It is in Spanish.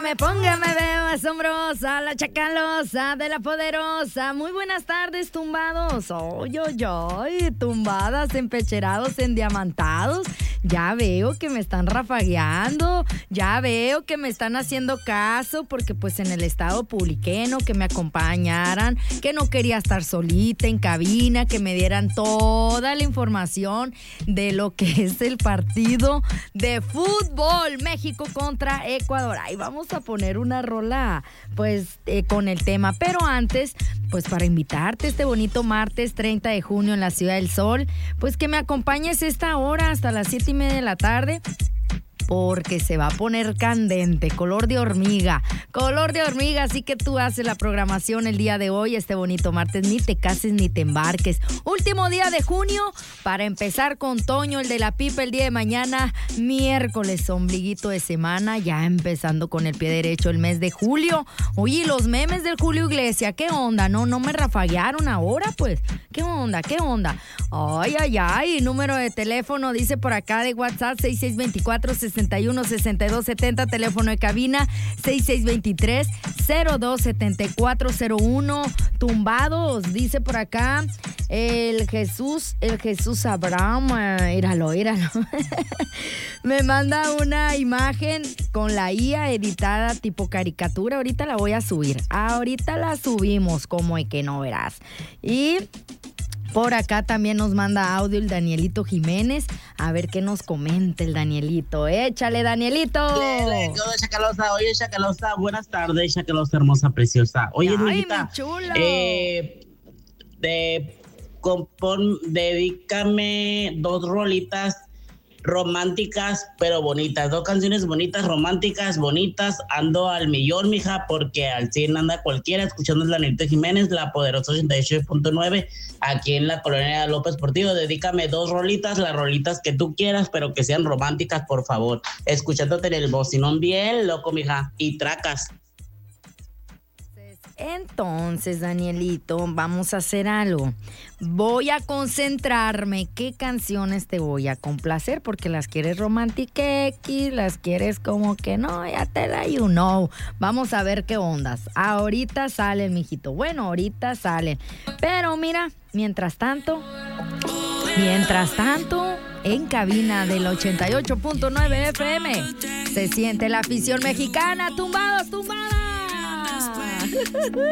me ponga, me veo asombrosa, la chacalosa de la poderosa. Muy buenas tardes, tumbados. Oy, oy, oy, tumbadas, empecherados, endiamantados. Ya veo que me están rafagueando, ya veo que me están haciendo caso, porque pues en el estado publiqué, ¿no?, que me acompañaran, que no quería estar solita en cabina, que me dieran toda la información de lo que es el partido de fútbol, México contra Ecuador. Ahí vamos a poner una rola, pues, con el tema, pero antes, pues para invitarte este bonito martes 30 de junio en la Ciudad del Sol, pues que me acompañes esta hora hasta las 7:30 de la tarde, porque se va a poner candente, color de hormiga, así que tú haces la programación el día de hoy, este bonito martes, ni te cases ni te embarques. Último día de junio para empezar con Toño, el de la pipa, el día de mañana, miércoles, ombliguito de semana, ya empezando con el pie derecho el mes de julio. Oye, los memes del Julio Iglesias, ¿qué onda? No me rafaguearon ahora, pues. ¿Qué onda? Ay, número de teléfono, dice por acá de WhatsApp, 6624-616270, teléfono de cabina, 6623-027401, tumbados, dice por acá, el Jesús Abraham, íralo. Me manda una imagen con la IA editada tipo caricatura, ahorita la voy a subir, ahorita la subimos, como es que no verás. Y por acá también nos manda audio el Danielito Jiménez. A ver qué nos comenta el Danielito. Échale, Danielito. Chacalosa. Oye, Chacalosa, buenas tardes, Chacalosa hermosa, preciosa. Oye, Luisita, mi chulo. Dedícame 2 rolitas románticas, pero bonitas. 2 canciones bonitas, románticas, bonitas. Ando al millón, mija, porque al 100 anda cualquiera, escuchando el Danielito Jiménez, la poderosa 88.9, aquí en la colonia López Portillo. Dedícame 2 rolitas, las rolitas que tú quieras, pero que sean románticas, por favor. Escuchándote en el bocinón bien loco, mija, y tracas. Entonces, Danielito, vamos a hacer algo. Voy a concentrarme. ¿Qué canciones te voy a complacer? Porque las quieres romantiquequi, las quieres como que no, ya te la you know. Vamos a ver qué ondas. Ahorita salen, mijito. Bueno, ahorita salen. Pero mira, mientras tanto, en cabina del 88.9 FM, se siente la afición mexicana. ¡Tumbados!